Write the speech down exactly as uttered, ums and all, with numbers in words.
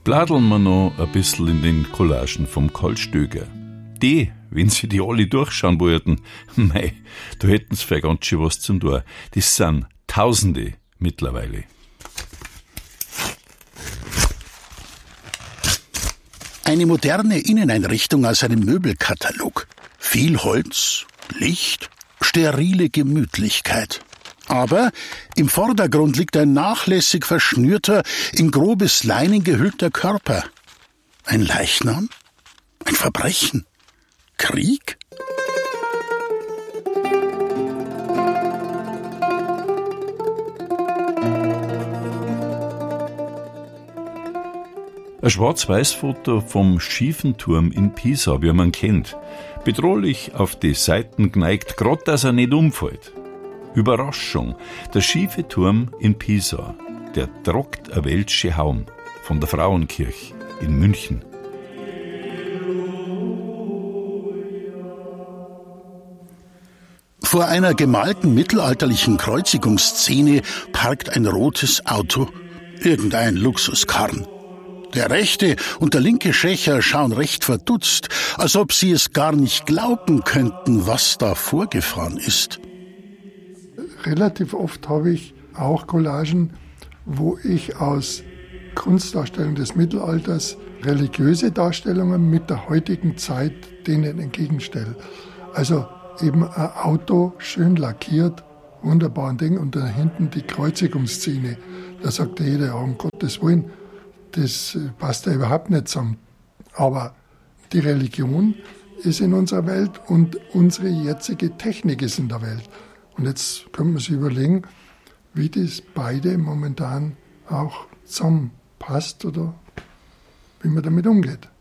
Bladeln wir noch ein bisschen in den Collagen vom Karl Stöger. Die, wenn sie die alle durchschauen wollten, mei, da hätten sie für ganz schön was zum Tor. Das sind Tausende mittlerweile. Eine moderne Inneneinrichtung aus einem Möbelkatalog. Viel Holz, Licht, sterile Gemütlichkeit. Aber im Vordergrund liegt ein nachlässig verschnürter, in grobes Leinen gehüllter Körper. Ein Leichnam? Ein Verbrechen? Krieg? Ein Schwarz-Weiß-Foto vom schiefen Turm in Pisa, wie man kennt. Bedrohlich auf die Seiten geneigt, grad dass er nicht umfällt. Überraschung, der schiefe Turm in Pisa, der trockt ein weltsche Hauen von der Frauenkirche in München. Vor einer gemalten mittelalterlichen Kreuzigungsszene parkt ein rotes Auto, irgendein Luxuskarren. Der rechte und der linke Schächer schauen recht verdutzt, als ob sie es gar nicht glauben könnten, was da vorgefahren ist. Relativ oft habe ich auch Collagen, wo ich aus Kunstdarstellungen des Mittelalters religiöse Darstellungen mit der heutigen Zeit denen entgegenstelle. Also eben ein Auto, schön lackiert, wunderbar ein Ding, und da hinten die Kreuzigungsszene. Da sagt jeder, ja, um Gottes Willen, das passt ja überhaupt nicht zusammen. Aber die Religion ist in unserer Welt und unsere jetzige Technik ist in der Welt. Und jetzt können wir sich überlegen, wie das beide momentan auch zusammenpasst oder wie man damit umgeht.